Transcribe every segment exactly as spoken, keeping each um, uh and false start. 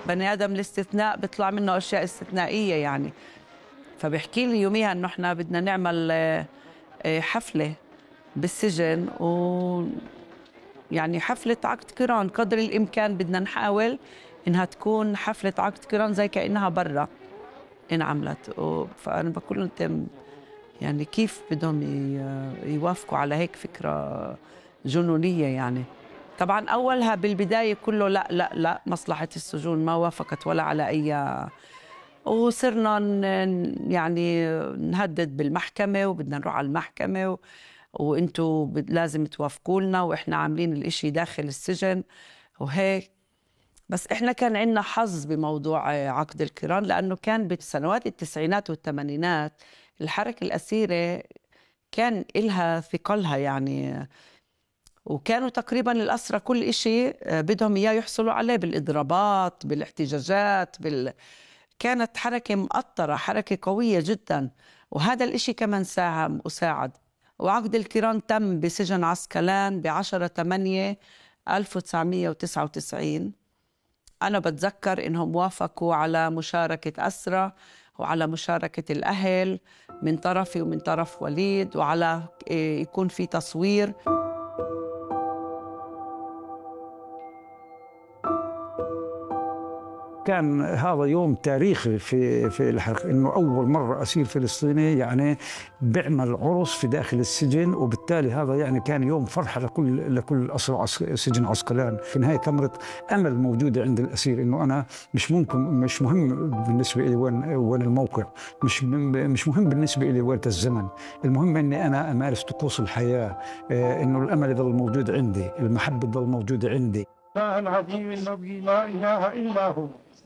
بني آدم الاستثناء بيطلع منه أشياء استثنائية يعني. فبحكي لي يوميها إنه إحنا بدنا نعمل حفلة بالسجن، و يعني حفلة عقد قران قدر الإمكان بدنا نحاول إنها تكون حفلة عقد قران زي كأنها برا انعملت. فأنا بقول أنت يعني كيف بدهم يوافقوا على هيك فكرة جنونية يعني. طبعا أولها بالبداية كله لا لا لا مصلحة السجون ما وافقت ولا على أي، وصرنا يعني نهدد بالمحكمة وبدنا نروح على المحكمة و... وانتوا لازم توافقوا لنا واحنا عاملين الاشي داخل السجن وهيك. بس احنا كان عندنا حظ بموضوع عقد القران، لانه كان بسنوات التسعينات والثمانينات الحركة الأسيرة كان إلها ثقلها يعني، وكانوا تقريبا الأسرى كل إشي بدهم إياه يحصلوا عليه بالإضرابات بالاحتجاجات بال... كانت حركة مؤطرة، حركة قوية جدا، وهذا الإشي كمان ساهم وساعد. وعقد القران تم بسجن عسقلان بعشرة ثمانية ألف وتسعمية وتسعة وتسعين. أنا بتذكر إنهم وافقوا على مشاركة أسرى وعلى مشاركة الأهل من طرفي ومن طرف وليد، وعلى يكون في تصوير. كان هذا يوم تاريخي في في الحق، انه اول مره اسير فلسطيني يعني بيعمل عرس في داخل السجن، وبالتالي هذا يعني كان يوم فرحه لكل لكل اسرى سجن عسقلان. في نهايه ثمره امل موجوده عند الاسير، انه انا مش ممكن مش مهم بالنسبه لي وين وين الموقع، مش مش مهم بالنسبه لي وين الزمن، المهم اني انا امارس طقوس الحياه، انه الامل يظل موجود عندي، المحبه تظل موجوده عندي. العظيم الذي لا اله الا هو.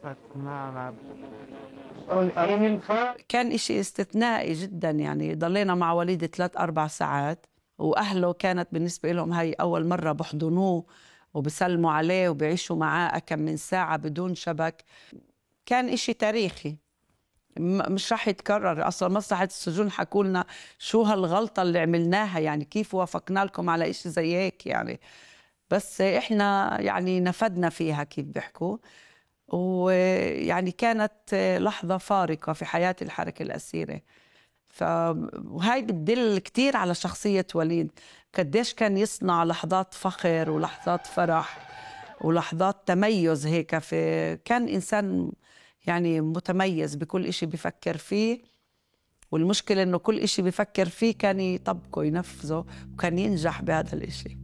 كان إشي استثنائي جدا يعني. ضلينا مع وليد ثلاث أربع ساعات، وأهله كانت بالنسبة لهم هاي أول مرة بحضنوه وبسلموا عليه وبيعيشوا معاه كم من ساعة بدون شبك. كان إشي تاريخي مش راح يتكرر. أصلا مصلحة السجون حكوا لنا شو هالغلطة اللي عملناها يعني، كيف وافقنا لكم على إشي زي هيك يعني. بس إحنا يعني نفدنا فيها كيف بيحكوا، ويعني كانت لحظة فارقة في حياة الحركة الأسيرة. فهاي بتدل كتير على شخصية وليد، قديش كان يصنع لحظات فخر ولحظات فرح ولحظات تميز هيك. في كان إنسان يعني متميز بكل إشي بيفكر فيه، والمشكلة إنه كل إشي بيفكر فيه كان يطبقه ينفذه وكان ينجح بهذا الإشي.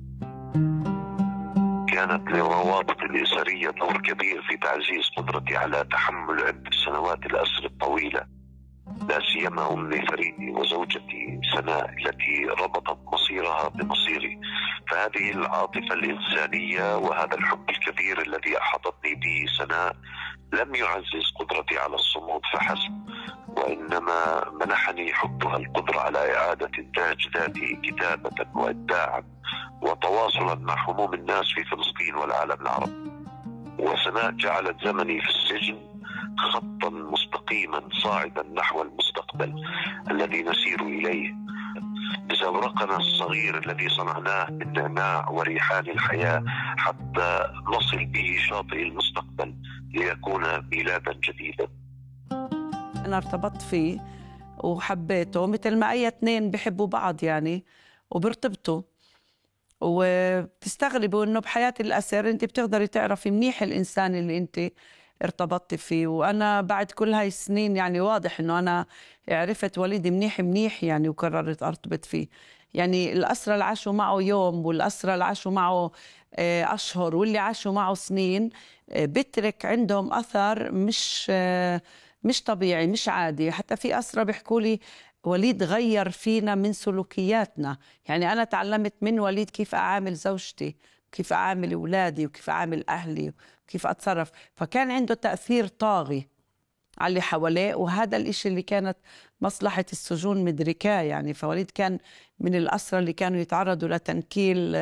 كانت للروابط الأسرية دور كبير في تعزيز قدرتي على تحمل عبء سنوات الأسر الطويلة، لا سيما أمي فريدي وزوجتي سناء التي ربطت مصيرها بمصيري. فهذه العاطفة الإنسانية وهذا الحب الكبير الذي أحاطتني به سناء لم يعزز قدرتي على الصمود فحسب، وإنما منحني حبها القدرة على إعادة إنتاج ذاتي كتابة وإبداعا وتواصلا مع هموم الناس في فلسطين والعالم العربي. وسناء جعلت زمني في السجن خطا مستقيما صاعدا نحو المستقبل الذي نسير إليه، بزورقنا الصغير الذي صنعناه من نعناع وريحان الحياة حتى نصل به شاطئ المستقبل ليكون ميلادا جديدا. أنا ارتبطت فيه وحبيته مثل ما أي اثنين بيحبوا بعض يعني وبيرتبطوا، وبتستغربوا إنه بحياة الأسر أنت بتقدري تعرفي منيح الإنسان اللي أنت ارتبطت فيه. وأنا بعد كل هاي السنين يعني واضح إنه أنا عرفت وليد منيح منيح يعني، وقررت أرتبط فيه. يعني الأسرى اللي عاشوا معه يوم والأسرى اللي عاشوا معه أشهر واللي عاشوا معه سنين بترك عندهم أثر مش مش طبيعي مش عادي. حتى في أسرى بيحكوا لي وليد غير فينا من سلوكياتنا. يعني أنا تعلمت من وليد كيف أعامل زوجتي، كيف أعامل أولادي، وكيف أعامل أهلي، وكيف أتصرف. فكان عنده تأثير طاغي على اللي حواليه، وهذا الإشي اللي كانت مصلحة السجون مدركاه يعني. فوليد كان من الأسرى اللي كانوا يتعرضوا لتنكيل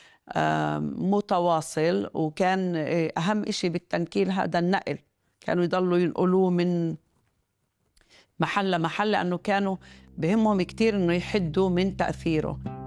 متواصل، وكان أهم إشي بالتنكيل هذا النقل، كانوا يضلوا ينقلوه من محل لمحل لأنه كانوا بهمهم كتير إنه يحدوا من تأثيره.